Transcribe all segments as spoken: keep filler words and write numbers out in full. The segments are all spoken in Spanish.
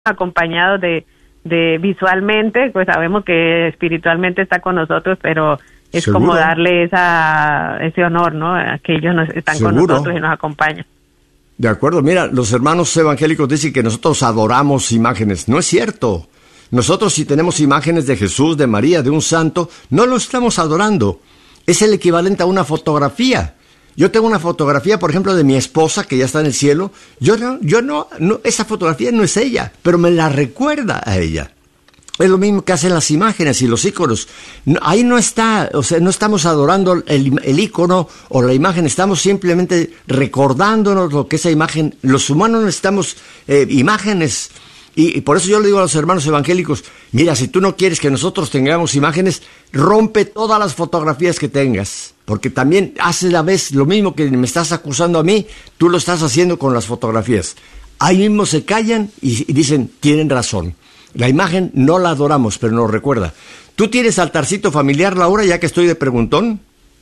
acompañados de, de visualmente, pues sabemos que espiritualmente está con nosotros, pero es ¿Seguro? Como darle esa ese honor, ¿no? A que ellos nos, están ¿Seguro? Con nosotros y nos acompañan. De acuerdo, mira, los hermanos evangélicos dicen que nosotros adoramos imágenes. No es cierto. Nosotros, si tenemos imágenes de Jesús, de María, de un santo, no lo estamos adorando. Es el equivalente a una fotografía. Yo tengo una fotografía, por ejemplo, de mi esposa, que ya está en el cielo. Yo no, yo no, no, esa fotografía no es ella, pero me la recuerda a ella. Es lo mismo que hacen las imágenes y los íconos. No, ahí no está, o sea, no estamos adorando el, el ícono o la imagen, estamos simplemente recordándonos lo que esa imagen. Los humanos necesitamos eh, imágenes. Y, y por eso yo le digo a los hermanos evangélicos, mira, si tú no quieres que nosotros tengamos imágenes, rompe todas las fotografías que tengas, porque también hace la vez lo mismo que me estás acusando a mí, tú lo estás haciendo con las fotografías. Ahí mismo se callan y, y dicen, tienen razón, la imagen no la adoramos, pero nos recuerda. ¿Tú tienes altarcito familiar, Laura, ya que estoy de preguntón?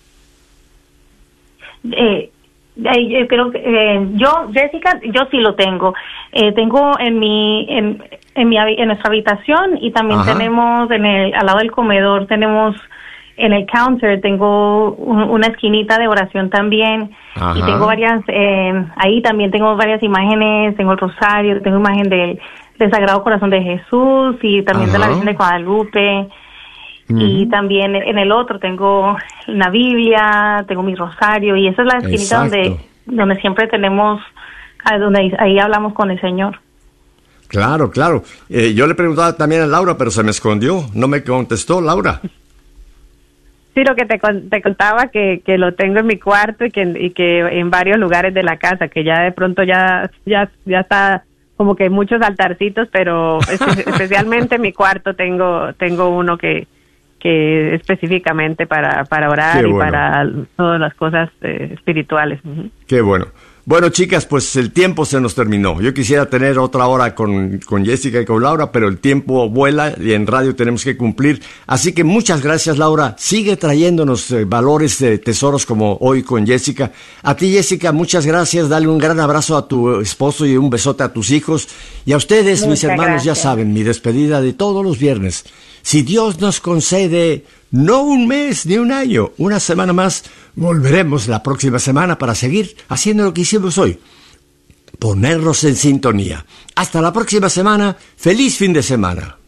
Eh... Yo creo que eh, yo, Jessica, yo sí lo tengo. Eh, tengo en mi en, en mi en nuestra habitación y también Ajá. tenemos en el al lado del comedor tenemos en el counter tengo un, una esquinita de oración también. Ajá. Y tengo varias eh, ahí también tengo varias imágenes, tengo el rosario, tengo imagen del, del Sagrado Corazón de Jesús y también Ajá. de la Virgen de Guadalupe. Y también en el otro tengo la Biblia, tengo mi rosario, y esa es la esquinita donde donde siempre tenemos, donde ahí, ahí hablamos con el Señor. Claro, claro. Eh, yo le preguntaba también a Laura, pero se me escondió, no me contestó, Laura. Sí, lo que te, te contaba que, que lo tengo en mi cuarto y que, y que en varios lugares de la casa, que ya de pronto ya, ya, ya está como que muchos altarcitos, pero especialmente en mi cuarto tengo, tengo uno que que específicamente para, para orar bueno. y para todas las cosas eh, espirituales. Uh-huh. Qué bueno. Bueno, chicas, pues el tiempo se nos terminó. Yo quisiera tener otra hora con, con Jessica y con Laura, pero el tiempo vuela y en radio tenemos que cumplir. Así que muchas gracias, Laura. Sigue trayéndonos eh, valores, eh, tesoros como hoy con Jessica. A ti, Jessica, muchas gracias. Dale un gran abrazo a tu esposo y un besote a tus hijos. Y a ustedes, muchas mis hermanos, gracias. Ya saben, mi despedida de todos los viernes. Si Dios nos concede no un mes ni un año, una semana más, volveremos la próxima semana para seguir haciendo lo que hicimos hoy, ponernos en sintonía. Hasta la próxima semana, feliz fin de semana.